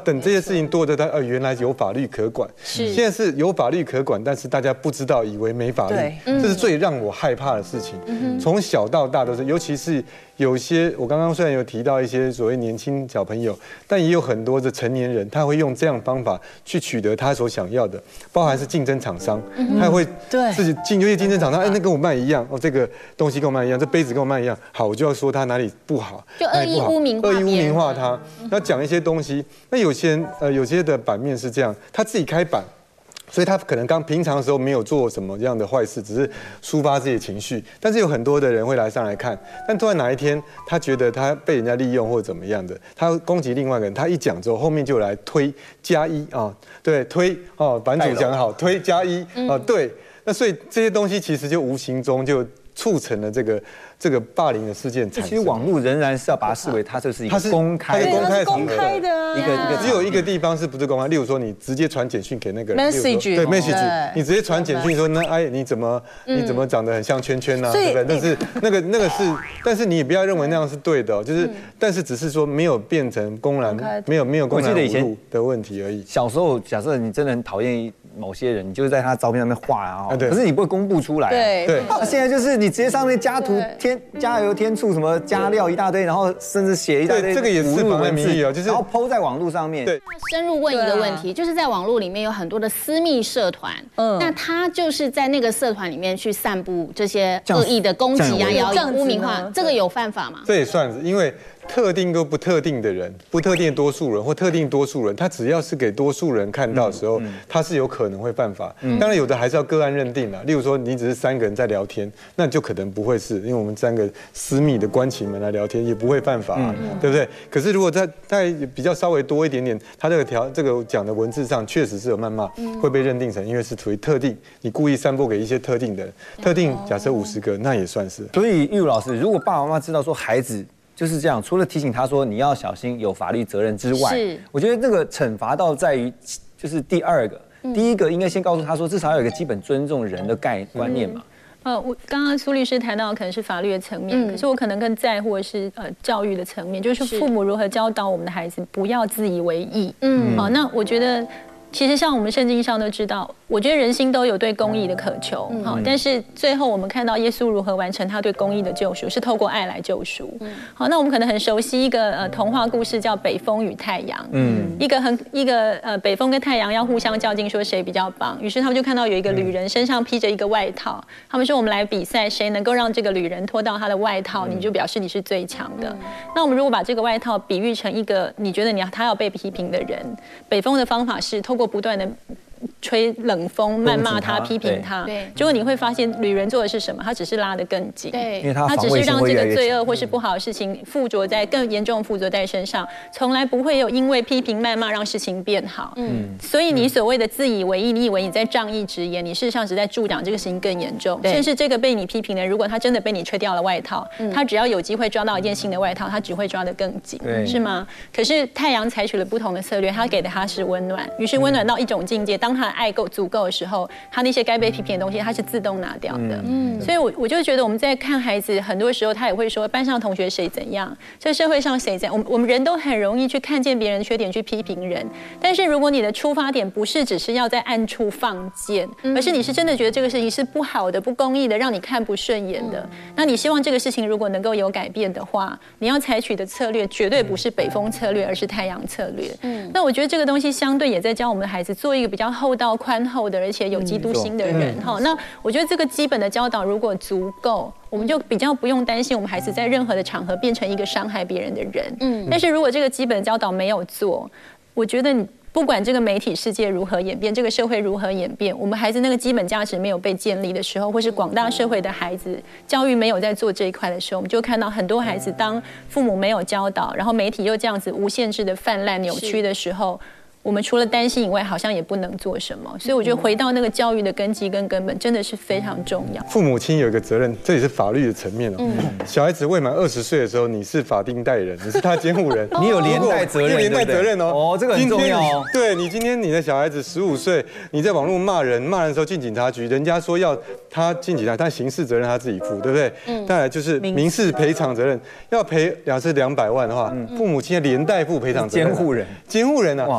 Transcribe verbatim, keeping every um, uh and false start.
等这些事情多的，他呃原来有法律可管， 是现在是有法律可管，但是大家不知道，以为没法律，这是最让我害怕的事情。从小到大都是，尤其是有些我刚刚虽然有提到一些所谓年轻小朋友，但也有很多的成年人，他会用这样的方法去取得他所想要的，包含是竞争厂商，他会自己进，尤其竞争厂商，哎，那跟我卖一样，哦，这个东西跟我卖一样，这杯子跟我卖一样，好，我就要说他哪里不好， 就恶意污名化， 恶意污名化他，要讲一些东西。那有些人呃，有些的版面是这样，他自己开版。所以他可能刚平常的时候没有做什么样的坏事，只是抒发自己的情绪。但是有很多的人会来上来看，但突然哪一天他觉得他被人家利用或者怎么样的，他攻击另外一个人，他一讲之后，后面就来推加一啊，对，推哦，版主讲得好，推加一啊，对。那所以这些东西其实就无形中就促成了这个这个霸凌的事件产生。 其实网络仍然是要把它视为它就是一个公开的、 公开公开的一个一个， 只有一个地方是不是公开？例如说你直接传简讯给那个人 ，message 对 message， 你直接传简讯说那哎你怎么你怎么长得很像圈圈呢？对不对？但是那个那个是，但是你也不要认为那样是对的，就是但是只是说没有变成公然没有没有公然侮辱的问题而已。 小时候假设你真的很讨厌某些人，你就是在他照片上面画啊，可是你不会公布出来。 对对。 现在就是你直接上面加图添加油添醋什么加料一大堆，然后甚至写一大堆， 这个也是妨碍名誉啊，就是然后 po 在网络上面。 对。 深入问一个问题，就是在网络里面有很多的私密社团，嗯，那他就是在那个社团里面去散布这些恶意的攻击啊、谣言、污名化，这个有犯法吗？ 这也算是因为。特定跟不特定的人，不特定的多数人或特定多数人，他只要是给多数人看到的时候，他是有可能会犯法。当然有的还是要个案认定啦。例如说，你只是三个人在聊天，那就可能不会是，因为我们三个私密的关起门来聊天，也不会犯法，对不对？可是如果在在比较稍微多一点点，他这个条这个讲的文字上确实是有谩骂，会被认定成因为是属于特定，你故意散播给一些特定的人，特定假设五十个，那也算是。 所以玉如老师，如果爸爸妈妈知道说孩子。就是这样，除了提醒他说你要小心有法律责任之外，我觉得这个惩罚到在于，就是第二个，嗯、第一个应该先告诉他说，至少要有一个基本尊重人的概观念嘛。 嗯、呃，我刚刚苏律师谈到可能是法律的层面，嗯、可是我可能更在乎的是呃教育的层面，就是父母如何教导我们的孩子不要自以为意。嗯，好，那我觉得。其实像我们圣经上都知道，我觉得人心都有对公义的渴求，好、嗯，但是最后我们看到耶稣如何完成他对公义的救赎，是透过爱来救赎。嗯、好，那我们可能很熟悉一个呃童话故事叫《北风与太阳》，嗯，一个很一个呃北风跟太阳要互相较劲，说谁比较棒，于是他们就看到有一个旅人身上披着一个外套，他们说我们来比赛，谁能够让这个旅人脱到他的外套，你就表示你是最强的。嗯、那我们如果把这个外套比喻成一个你觉得你要他要被批评的人，北风的方法是透过不断的吹冷风、谩骂他、批评他，对，结果你会发现旅人做的是什么？他只是拉得更紧， 对， 因为他他只是让这个罪恶或是不好的事情附着在更严重附着在身上，从来不会有因为批评、谩骂让事情变好。嗯，所以你所谓的自以为意，你以为你在仗义直言，你事实上是在助长这个事情更严重。甚至这个被你批评的人，如果他真的被你吹掉了外套，嗯、他只要有机会抓到一件新的外套，他只会抓得更紧，是吗？可是太阳采取了不同的策略，他给的他是温暖，于是温暖到一种境界。当他的爱够足够的时候，他那些该被批评的东西，他是自动拿掉的。嗯，所以我我就觉得我们在看孩子，很多时候他也会说班上同学谁怎样，这社会上谁怎样。我们我们人都很容易去看见别人的缺点去批评人，但是如果你的出发点不是只是要在暗处放箭，而是你是真的觉得这个事情是不好的、不公义的，让你看不顺眼的，那你希望这个事情如果能够有改变的话，你要采取的策略绝对不是北风策略，而是太阳策略。嗯，那我觉得这个东西相对也在教我们的孩子做一个比较厚道宽厚的，而且有基督心的人。好、嗯，那我觉得这个基本的教导如果足够，我们就比较不用担心我们孩子在任何的场合变成一个伤害别人的人。嗯，但是如果这个基本的教导没有做，我觉得你不管这个媒体世界如何演变，这个社会如何演变，我们孩子那个基本价值没有被建立的时候，或是广大社会的孩子教育没有在做这一块的时候，我们就看到很多孩子当父母没有教导，然后媒体又这样子无限制的泛滥扭曲的时候，我们除了担心以外，好像也不能做什么。所以我觉得回到那个教育的根基跟根本，真的是非常重要。 父母亲有一个责任，这也是法律的层面哦。嗯、小孩子未满二十岁的时候，你是法定代理人，你是他监护人， 你有连带责任， 连带责任哦。 哦，这个很重要哦。 对你今天你的小孩子十五岁，你在网络骂人，骂人的时候进警察局，人家说要他进警察，但刑事责任他自己负，对不对？嗯。再来就是民事赔偿责任，要赔两是两百万的话，父母亲连带负赔偿责任。 监护人， 监护人啊。